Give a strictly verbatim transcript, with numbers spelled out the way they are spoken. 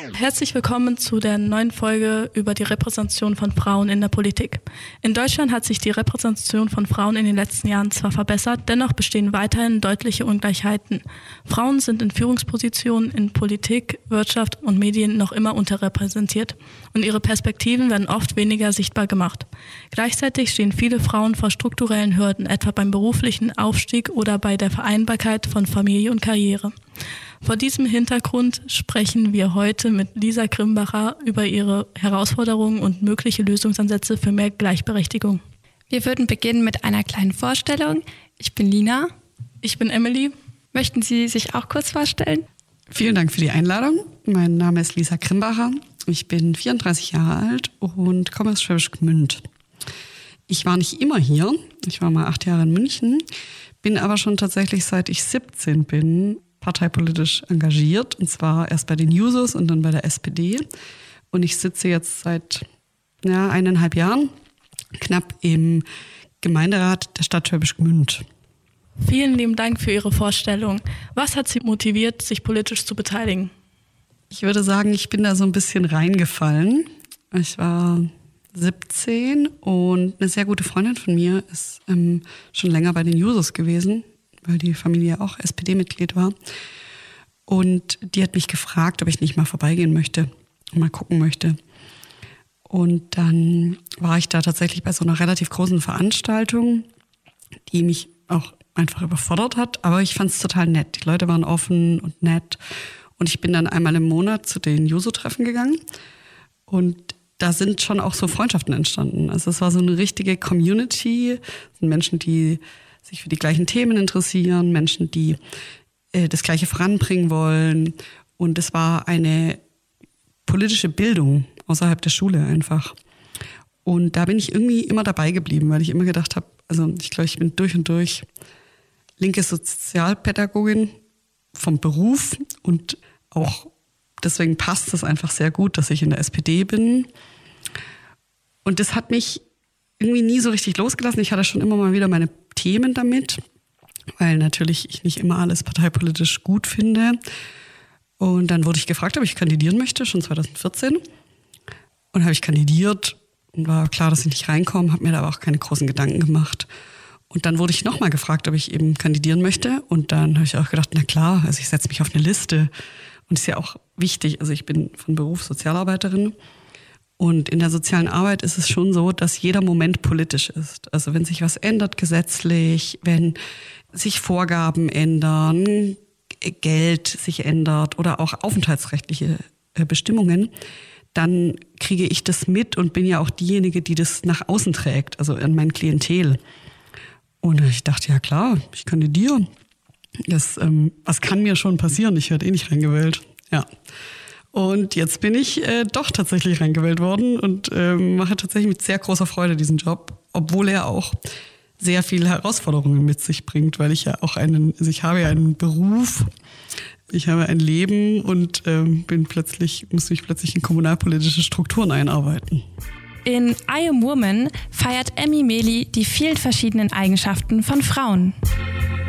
Herzlich willkommen zu der neuen Folge über die Repräsentation von Frauen in der Politik. In Deutschland hat sich die Repräsentation von Frauen in den letzten Jahren zwar verbessert, dennoch bestehen weiterhin deutliche Ungleichheiten. Frauen sind in Führungspositionen in Politik, Wirtschaft und Medien noch immer unterrepräsentiert und ihre Perspektiven werden oft weniger sichtbar gemacht. Gleichzeitig stehen viele Frauen vor strukturellen Hürden, etwa beim beruflichen Aufstieg oder bei der Vereinbarkeit von Familie und Karriere. Vor diesem Hintergrund sprechen wir heute mit Lisa Krimbacher über ihre Herausforderungen und mögliche Lösungsansätze für mehr Gleichberechtigung. Wir würden beginnen mit einer kleinen Vorstellung. Ich bin Lina. Ich bin Emily. Möchten Sie sich auch kurz vorstellen? Vielen Dank für die Einladung. Mein Name ist Lisa Krimbacher. Ich bin vierunddreißig Jahre alt und komme aus Schwäbisch Gmünd. Ich war nicht immer hier. Ich war mal acht Jahre in München, bin aber schon tatsächlich seit ich siebzehn bin parteipolitisch engagiert, und zwar erst bei den Jusos und dann bei der S P D. Und ich sitze jetzt seit ja, eineinhalb Jahren knapp im Gemeinderat der Stadt Schwäbisch Gmünd. Vielen lieben Dank für Ihre Vorstellung. Was hat Sie motiviert, sich politisch zu beteiligen? Ich würde sagen, ich bin da so ein bisschen reingefallen. Ich war siebzehn und eine sehr gute Freundin von mir ist ähm, schon länger bei den Jusos gewesen, weil die Familie auch S P D-Mitglied war. Und die hat mich gefragt, ob ich nicht mal vorbeigehen möchte und mal gucken möchte. Und dann war ich da tatsächlich bei so einer relativ großen Veranstaltung, die mich auch einfach überfordert hat. Aber ich fand es total nett. Die Leute waren offen und nett. Und ich bin dann einmal im Monat zu den Juso-Treffen gegangen. Und da sind schon auch so Freundschaften entstanden. Also es war so eine richtige Community. Es sind Menschen, die sich für die gleichen Themen interessieren, Menschen, die äh, das Gleiche voranbringen wollen. Und es war eine politische Bildung außerhalb der Schule einfach. Und da bin ich irgendwie immer dabei geblieben, weil ich immer gedacht habe, also ich glaube, ich bin durch und durch linke Sozialpädagogin vom Beruf und auch deswegen passt es einfach sehr gut, dass ich in der S P D bin. Und das hat mich irgendwie nie so richtig losgelassen. Ich hatte schon immer mal wieder meine Themen damit, weil natürlich ich nicht immer alles parteipolitisch gut finde. Und dann wurde ich gefragt, ob ich kandidieren möchte, schon zwanzig vierzehn. Und habe ich kandidiert und war klar, dass ich nicht reinkomme, habe mir da aber auch keine großen Gedanken gemacht. Und dann wurde ich nochmal gefragt, ob ich eben kandidieren möchte. Und dann habe ich auch gedacht, na klar, also ich setze mich auf eine Liste. Und ist ja auch wichtig, also ich bin von Beruf Sozialarbeiterin. Und in der sozialen Arbeit ist es schon so, dass jeder Moment politisch ist. Also wenn sich was ändert gesetzlich, wenn sich Vorgaben ändern, Geld sich ändert oder auch aufenthaltsrechtliche Bestimmungen, dann kriege ich das mit und bin ja auch diejenige, die das nach außen trägt, also an mein Klientel. Und ich dachte, ja klar, ich kandidiere. Das, ähm, was kann mir schon passieren? Ich werde eh nicht reingewählt. Ja. Und jetzt bin ich äh, doch tatsächlich reingewählt worden und äh, mache tatsächlich mit sehr großer Freude diesen Job, obwohl er auch sehr viele Herausforderungen mit sich bringt, weil ich ja auch einen, also ich habe ja einen Beruf, ich habe ein Leben und ähm, bin plötzlich, muss mich plötzlich in kommunalpolitische Strukturen einarbeiten. In I Am Woman feiert Emmy Meli die vielen verschiedenen Eigenschaften von Frauen.